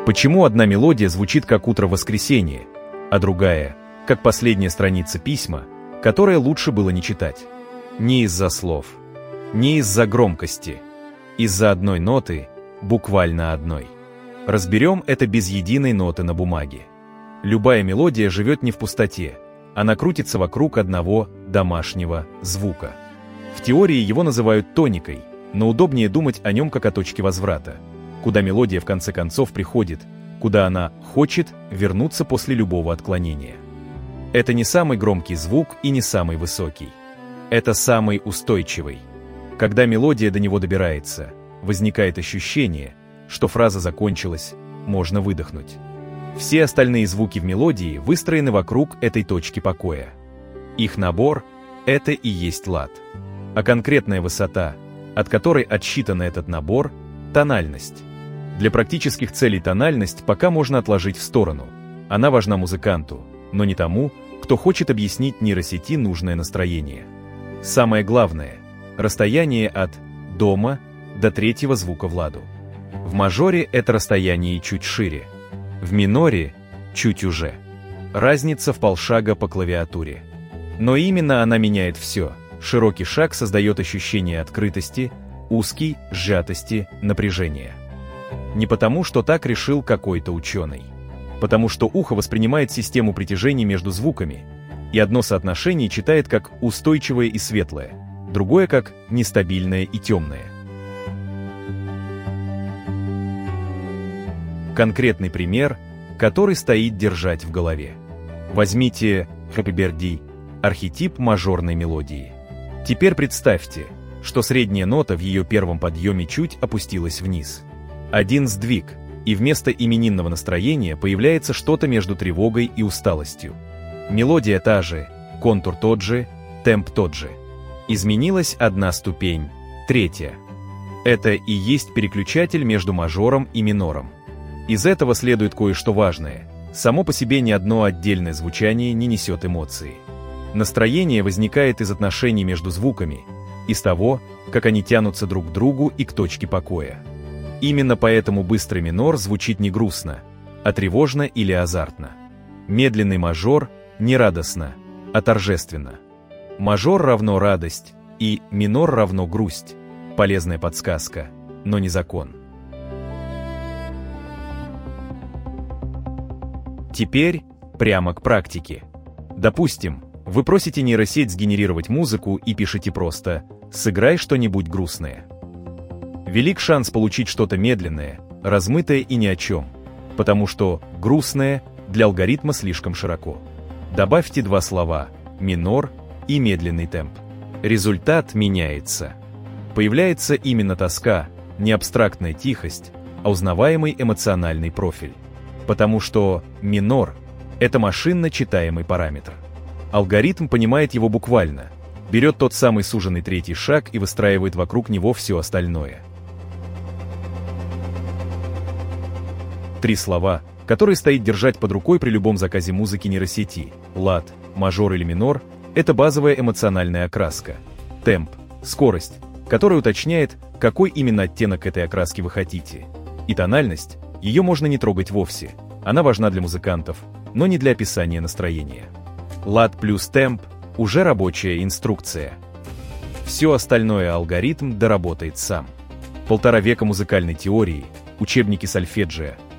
Почему одна мелодия звучит как утро воскресенья, а другая, как последняя страница письма, которое лучше было не читать? Не из-за слов, не из-за громкости, из-за одной ноты, буквально одной. Разберем это без единой ноты на бумаге. Любая мелодия живет не в пустоте, она крутится вокруг одного домашнего звука. В теории его называют тоникой, но удобнее думать о нем как о точке возврата, куда мелодия в конце концов приходит, куда она хочет вернуться после любого отклонения. Это не самый громкий звук и не самый высокий. Это самый устойчивый. Когда мелодия до него добирается, возникает ощущение, что фраза закончилась, можно выдохнуть. Все остальные звуки в мелодии выстроены вокруг этой точки покоя. Их набор — это и есть лад. А конкретная высота, от которой отсчитан этот набор — тональность. Для практических целей тональность пока можно отложить в сторону. Она важна музыканту, но не тому, кто хочет объяснить нейросети нужное настроение. Самое главное — расстояние от дома до третьего звука в ладу. В мажоре это расстояние чуть шире, в миноре — чуть уже. Разница в полшага по клавиатуре. Но именно она меняет все. Широкий шаг создает ощущение открытости, узкий — сжатости, напряжения. Не потому, что так решил какой-то ученый. Потому что ухо воспринимает систему притяжений между звуками, и одно соотношение читает как устойчивое и светлое, другое как нестабильное и темное. Конкретный пример, который стоит держать в голове. Возьмите Happy Birthday, архетип мажорной мелодии. Теперь представьте, что средняя нота в ее первом подъеме чуть опустилась вниз. Один сдвиг, и вместо именинного настроения появляется что-то между тревогой и усталостью. Мелодия та же, контур тот же, темп тот же. Изменилась одна ступень, третья. Это и есть переключатель между мажором и минором. Из этого следует кое-что важное. Само по себе ни одно отдельное звучание не несет эмоции. Настроение возникает из отношений между звуками, из того, как они тянутся друг к другу и к точке покоя. Именно поэтому быстрый минор звучит не грустно, а тревожно или азартно. Медленный мажор не радостно, а торжественно. Мажор равно радость, и минор равно грусть. Полезная подсказка, но не закон. Теперь прямо к практике. Допустим, вы просите нейросеть сгенерировать музыку и пишете просто «сыграй что-нибудь грустное». Велик шанс получить что-то медленное, размытое и ни о чем, потому что грустное для алгоритма слишком широко. Добавьте два слова «минор» и «медленный темп». Результат меняется. Появляется именно тоска, не абстрактная тихость, а узнаваемый эмоциональный профиль. Потому что минор — это машинно читаемый параметр. Алгоритм понимает его буквально, берет тот самый суженный третий шаг и выстраивает вокруг него все остальное. Три слова, которые стоит держать под рукой при любом заказе музыки нейросети: лад, мажор или минор — это базовая эмоциональная окраска. Темп — скорость, которая уточняет, какой именно оттенок этой окраски вы хотите. И тональность — ее можно не трогать вовсе, она важна для музыкантов, но не для описания настроения. Лад плюс темп — уже рабочая инструкция. Все остальное алгоритм доработает сам. 1,5 века музыкальной теории, учебники сольфеджио,